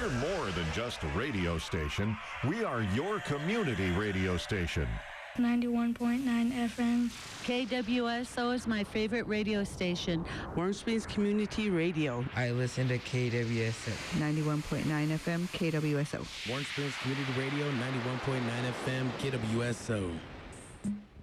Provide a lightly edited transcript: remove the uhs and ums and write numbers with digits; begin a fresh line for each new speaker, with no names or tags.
We're more than just a radio station. We are your community radio station.
91.9 FM.
KWSO is my favorite radio station.
Warm Springs Community Radio.
I listen to KWSO.
91.9 FM, KWSO.
Warm Springs Community Radio, 91.9 FM, KWSO.